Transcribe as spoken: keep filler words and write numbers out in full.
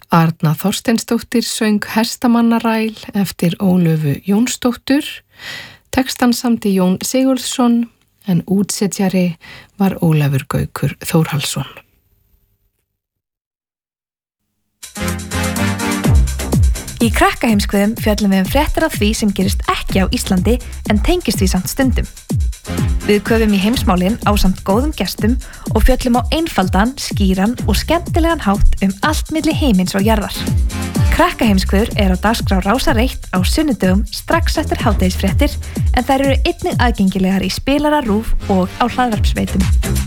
Arna Þorsteinsdóttir söng Hestamannaræl eftir Ólöfu Jónsdóttur. Textan samdi Jón Sigurðsson en útsetjari var Ólafur Gaukur Þórhallsson. Í Krakkaheimskviðum fjöllum við um fréttir af því sem gerist ekki á Íslandi en tengist því samt stundum. Við köfum í heimsmálin ásamt góðum gestum og fjöllum á einfaldan, skýran og skemmtilegan hátt um allt milli heimins og jarðar. Krakkaheimskviður er á dagskrá Rásar eitt á sunnudögum strax eftir hádegisfréttir en þær eru einnig aðgengilegar í spilara RÚV og á hlaðvarpsveitum.